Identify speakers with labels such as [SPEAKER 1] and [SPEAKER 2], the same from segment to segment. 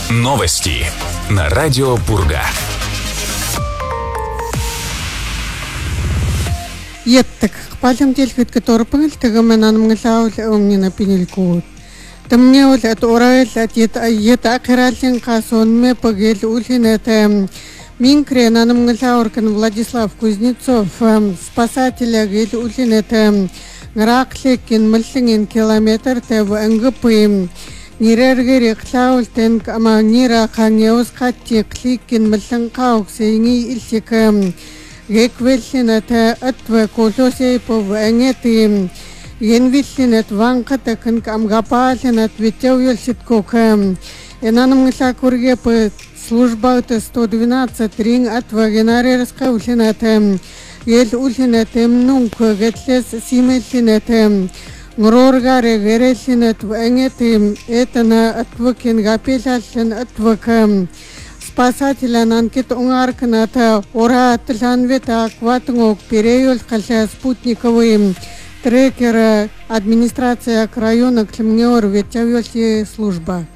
[SPEAKER 1] Новости на радио Пурга.
[SPEAKER 2] Еттек палем телхит которпын тегеменан мглаул умнина пинилкут. Тамнеул от орал от ет акиралин касон ме погел улхинет Минкренан мглауркан Владислав Кузнецов спасателя гел улхинет Граклекин млсинген километр теб ангпым Нирергери клаултен ама нира ханеус хатти кликин млсан кауксинги илсикам Геквелсинат атва колосей пов ангети Янвилсинат ванкатакан камгапалинат витяуэлситкокам Энанам гисакурге по служба 112 ринг атва генарерска улсинатам Ел улсинатам нунка гетлес симелсинатам Ngororgare geresinat ангети этана атвакин гапелалсин атвакам Спасателя нанкит унгаркната ора тланвета акватнгок переюл калса спутниковый трекер администрация района Клемнеор ветявёльти служба.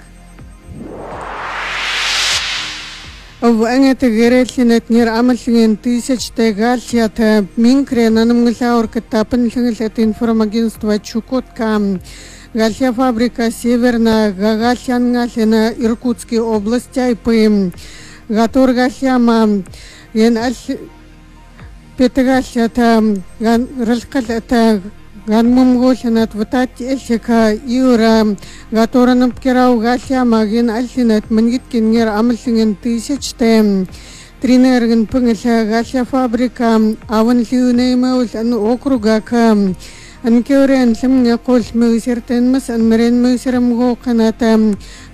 [SPEAKER 2] В ангете гересинет нир амалсинген тысяч тегалсията минкре нанамглаурка тапанлингелет информагентство Чукотка Галсия фабрика Северная Гагалсянгалина Иркутской области Айпы Гаторгасяма Петегасята Раскалата Ганмумгосинат Ватати Эльсика Юра Гаторанам Кирау Гасяма Ген Альсинат Мангиткин Нер Амалсинген тысяч тем Тринерген Пынгаса Галсия фабрика Аван Лиунеймаус округа Кам Анкеурен сэмня колс мэгсертэн мас анмерен мэгсэрэм го канатам